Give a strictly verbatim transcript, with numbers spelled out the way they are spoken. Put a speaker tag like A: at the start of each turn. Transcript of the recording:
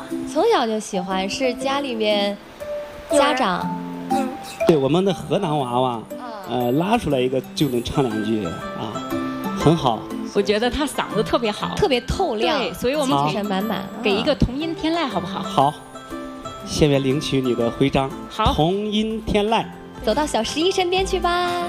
A: 从小就喜欢，是家里面家长。
B: 嗯，对，我们的河南娃娃，呃，拉出来一个就能唱两句啊，很好。
C: 我觉得他嗓子特别好，
A: 特别透亮，
C: 对，所以我们
A: 精神满满，
C: 给一个童音天籁，好不好？
B: 好，下面领取你的徽章。
C: 好，
B: 童音天籁。
A: 走到小十一身边去吧。